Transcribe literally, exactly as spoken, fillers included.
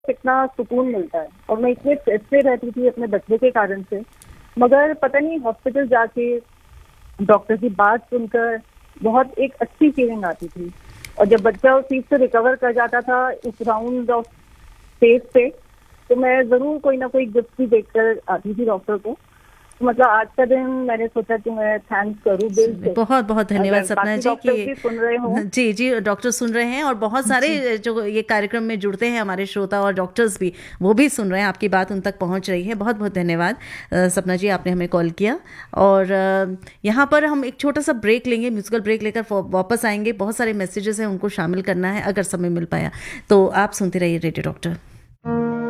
इतना सुकून मिलता है। और मैं इतने स्ट्रेस में रहती थी अपने बच्चे के कारण से, मगर पता नहीं हॉस्पिटल जाके डॉक्टर की बात सुनकर बहुत एक अच्छी फीलिंग आती थी। और जब बच्चा उस चीज से रिकवर कर जाता था उस राउंड ऑफ फेज पे, तो मैं जरूर कोई ना कोई गिफ्ट भी देकर आती थी डॉक्टर को। तो मतलब आज का दिन मैंने सोचा कि मैं थैंक्स करूँ दिल से। बहुत बहुत धन्यवाद अगर सपना बाकी जी डॉक्टर्स कि भी सुन रहे हो। जी जी डॉक्टर सुन रहे हैं, और बहुत जी सारे जो ये कार्यक्रम में जुड़ते हैं हमारे श्रोता और डॉक्टर्स भी, वो भी सुन रहे हैं, आपकी बात उन तक पहुंच रही है। बहुत बहुत धन्यवाद अ, सपना जी, आपने हमें कॉल किया। और अ, यहाँ पर हम एक छोटा सा ब्रेक लेंगे, म्यूजिकल ब्रेक लेकर वा- वापस आएंगे। बहुत सारे मैसेजेस हैं, उनको शामिल करना है अगर समय मिल पाया तो। आप सुनते रहिए रेडियो डॉक्टर।